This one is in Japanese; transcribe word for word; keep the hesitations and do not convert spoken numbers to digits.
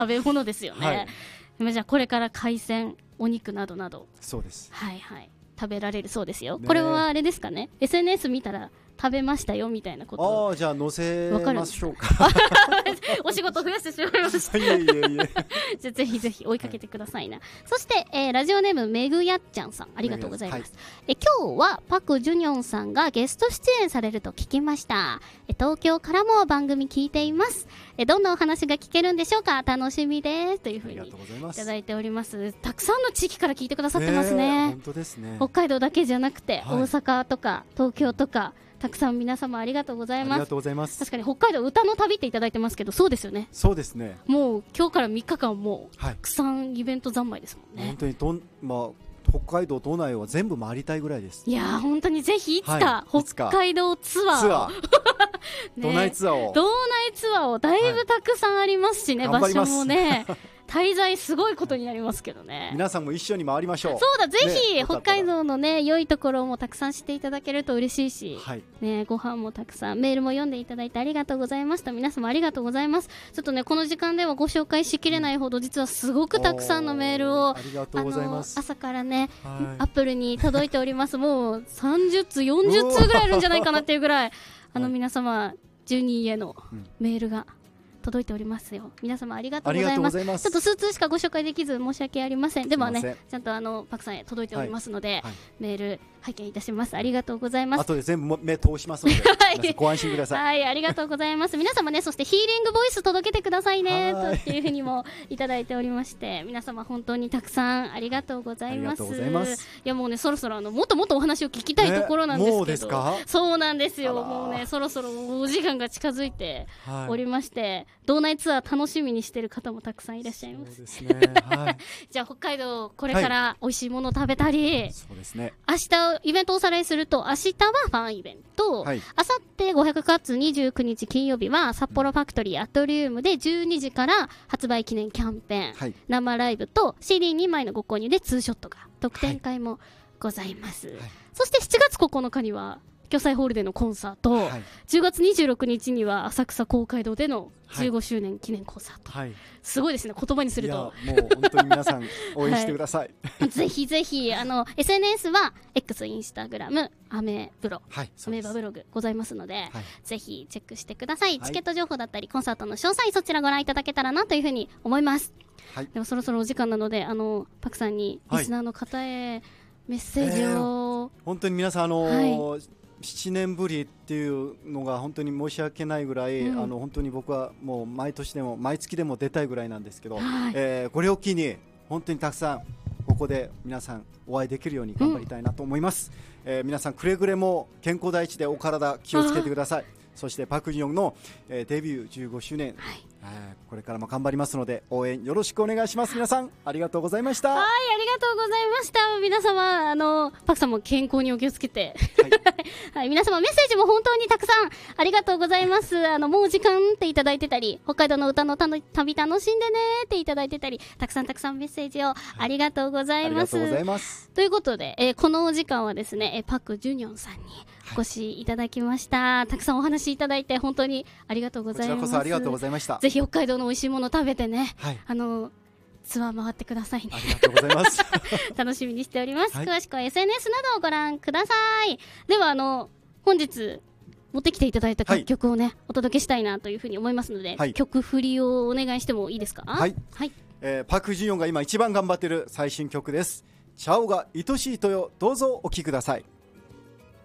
食べ物ですよね、はい、でもじゃあこれから海鮮お肉などなどそうです、はいはい、 食べられるそうですよ、ね、これはあれですかね エスエヌエス 見たら食べましたよみたいなことをああじゃあ載せましょうかお仕事増やしてしまいましたいえいえいえじゃあぜひぜひ追いかけてくださいな、はい、そして、えー、ラジオネームめぐやっちゃんさんありがとうございます、はい、え今日はパク・ジュニョンさんがゲスト出演されると聞きました。え東京からも番組聞いています。えどんなお話が聞けるんでしょうか、楽しみですというふうにいただいております。たくさんの地域から聞いてくださってますね、 本当ですね。 北海道だけじゃなくて、はい、大阪とか東京とかたくさん皆様ありがとうございます。 ありがとうございます。 確かに北海道歌の旅っていただいてますけど、そうですよね。 そうですね。 もう今日からみっかかんもうたくさんイベント三昧ですもんね。 本当にどん、まあ、北海道都内は全部回りたいぐらいです。 いやー本当にぜひいつか、はい、北海道ツアーツアーね、道内ツアーを道内ツアーをだいぶたくさんありますしね、はい、場所もね滞在すごいことになりますけどね。 皆さんも一緒に回りましょう。 そうだぜひ、ね、北海道のね良いところもたくさん知っていただけると嬉しいし、はいね、ご飯もたくさんメールも読んでいただいてありがとうございました。皆様ありがとうございます。ちょっとねこの時間ではご紹介しきれないほど実はすごくたくさんのメールをありがとうございます。 朝からね、はい、アップルに届いておりますもうさんじゅっつよんじゅっつぐらいあるんじゃないかなっていうぐらいあの皆様じゅうにんへのメールが届いておりますよ。皆様ありがとうございます。ちょっと数通しかご紹介できず申し訳ありません。でもねちゃんとあのパクさんへ届いておりますので、はいはい、メール拝見いたします。ありがとうございます。 後で全部目通しますので、はい、ご安心ください。 はいありがとうございます。皆様ねそしてヒーリングボイス届けてくださいねとっていうふうにもいただいておりまして皆様本当にたくさんありがとうございます。いやもうねそろそろあのもっともっとお話を聞きたいところなんですけど、ね、もうですか。そうなんですよ。もうねそろそろお時間が近づいておりまして、はい、道内ツアー楽しみにしている方もたくさんいらっしゃいます。 そうですね、はい、じゃあ北海道これから美味しいものを食べたり、はい、 そうですね、 明日イベントをおさらいすると明日はファンイベント、はい、あさってごひゃくがつにじゅうくにち金曜日は札幌ファクトリーアトリウムでじゅうにじから発売記念キャンペーン、はい、生ライブと シーディーに 枚のご購入でツーショットが特典会もございます、はい、そしてしちがつここのかには共済ホールでのコンサート、はい、じゅうがつにじゅうろくにちには浅草公会堂でのじゅうごしゅうねん記念コンサート、はい、すごいですね言葉にすると。 いやもう本当に皆さん応援してください、 はい、ぜひぜひあの エスエヌエス は X、インスタグラム、アメブロ、はい、アメーバブログございますので、はい、ぜひチェックしてください、はい、チケット情報だったりコンサートの詳細そちらご覧いただけたらなというふうに思います、はい、でもそろそろお時間なのであのパクさんにリスナーの方へメッセージを、えー、 本当に皆さんあのーはいななねんぶりっていうのが本当に申し訳ないぐらい、うん、あの本当に僕はもう毎年でも毎月でも出たいぐらいなんですけど、はい、えー、これを機に本当にたくさんここで皆さんお会いできるように頑張りたいなと思います、うん、えー、皆さんくれぐれも健康第一でお体気をつけてください。そしてパク・ジヨンの、えー、デビューじゅうごしゅうねん、はい、えー、これからも頑張りますので応援よろしくお願いします。皆さんありがとうございました。 はい、ありがとうございました。皆様あのパクさんも健康にお気をつけて、はいはい、皆様メッセージも本当にたくさんありがとうございます。あのもう時間っていただいてたり北海道の歌の旅楽しんでねっていただいてたりたくさんたくさんメッセージをありがとうございます、はい、ありがとうございます。ということで、えー、このお時間はですね、えー、パク・ジュニョンさんにお越しいただきました、はい、たくさんお話いただいて本当にありがとうございます。 こちらこそありがとうございました。 ぜひ北海道の美味しいもの食べてね、はい、あのツアー回ってくださいね。 ありがとうございます楽しみにしております、はい、詳しくは エスエヌエス などをご覧ください。ではあの本日持ってきていただいた楽曲をね、はい、お届けしたいなというふうに思いますので、はい、曲振りをお願いしてもいいですか。 はい、はい、えー、パク・ジヨンが今一番頑張っている最新曲です。チャオが愛しいとよ、どうぞお聴きください。